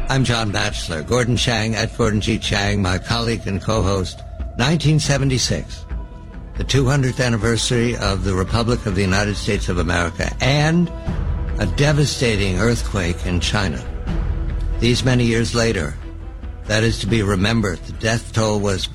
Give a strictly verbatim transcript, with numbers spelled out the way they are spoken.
I'm John Batchelor. Gordon Chang at Gordon G. Chang, my colleague and co-host. nineteen seventy-six, the two hundredth anniversary of the Republic of the United States of America, and a devastating earthquake in China. These many years later, that is to be remembered. The death toll was